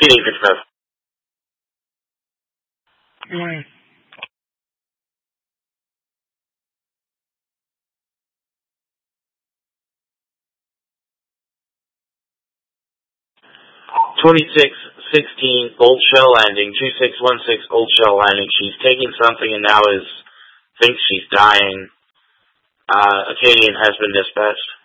Good evening, Smith. Good morning. $26.16 Old Shell Landing, 2616 Old Shell Landing. She's taking something and now thinks she's dying. Acadian has been dispatched.